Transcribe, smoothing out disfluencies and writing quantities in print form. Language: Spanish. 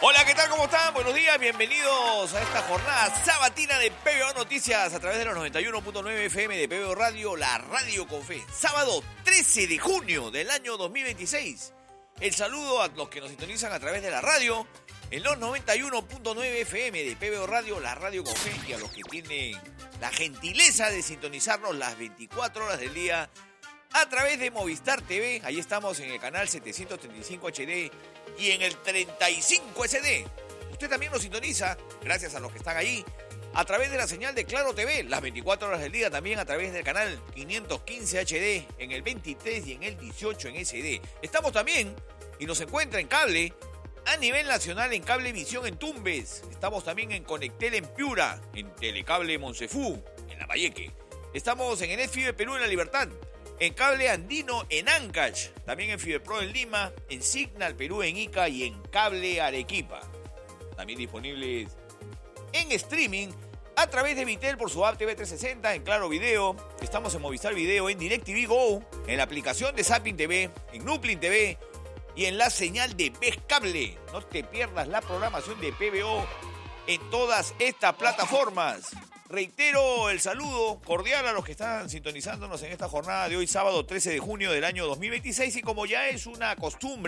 Hola, ¿qué tal? ¿Cómo están? Buenos días, bienvenidos a esta jornada sabatina de PBO Noticias a través de los 91.9 FM de PBO Radio, la radio con fe. Sábado 13 de junio del año 2026. El saludo a los que nos sintonizan a través de la radio en los 91.9 FM de PBO Radio, la radio con fe, y a los que tienen la gentileza de sintonizarnos las 24 horas del día a través de Movistar TV. Ahí estamos en el canal 735 HD y en el 35 SD. Usted también nos sintoniza, gracias a los que están ahí, a través de la señal de Claro TV, las 24 horas del día, también a través del canal 515 HD, en el 23 y en el 18 en SD. Estamos también, y nos encuentra en cable, a nivel nacional en Cablevisión en Tumbes. Estamos también en Conectel en Piura, en Telecable Monsefú, en Lambayeque. Estamos en Enet Fibe Perú en La Libertad, en Cable Andino en Ancash, también en Fibepro en Lima, en Signal Perú en Ica y en Cable Arequipa. También disponibles en streaming a través de Vitel por su app TV 360, en Claro Video. Estamos en Movistar Video, en DirecTV Go, en la aplicación de Zapping TV, en Nuplin TV y en la señal de Ves Cable. No te pierdas la programación de PBO en todas estas plataformas. Reitero el saludo cordial a los que están sintonizándonos en esta jornada de hoy, sábado 13 de junio del año 2026. Y como ya es una costumbre,